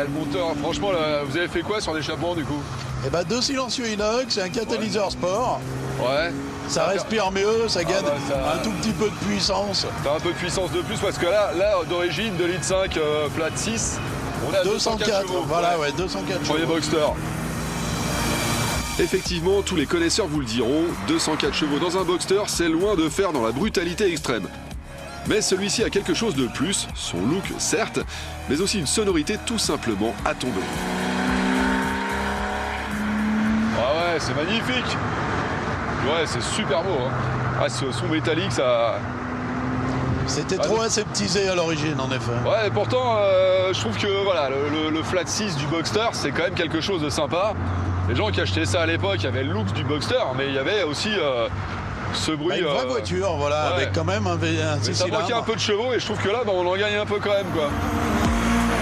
le moteur, franchement, là, vous avez fait quoi sur l'échappement du coup? Et bah 2 silencieux inox, un catalyseur sport. Ouais. Ça respire mieux, ça gagne ça... un tout petit peu de puissance. T'as un peu de puissance de plus parce que là d'origine 2,5 litres flat 6, on a 204 chevaux. Voilà, ouais, 204 Premier chevaux. Boxster. Effectivement, tous les connaisseurs vous le diront, 204 chevaux dans un Boxster, c'est loin de faire dans la brutalité extrême. Mais celui-ci a quelque chose de plus, son look certes, mais aussi une sonorité tout simplement à tomber. Ah ouais, c'est magnifique. Ouais, c'est super beau. Hein. Ah, ce son métallique, ça... C'était trop aseptisé à l'origine, en effet. Ouais, et pourtant, je trouve que voilà, le flat 6 du Boxster, c'est quand même quelque chose de sympa. Les gens qui achetaient ça à l'époque, il y avait le look du Boxster, mais il y avait aussi ce bruit... Une vraie voiture, voilà, ouais. avec quand même un 6 ça cylindres. manquait un peu de chevaux, et je trouve que là, bah, on en gagne un peu quand même, quoi.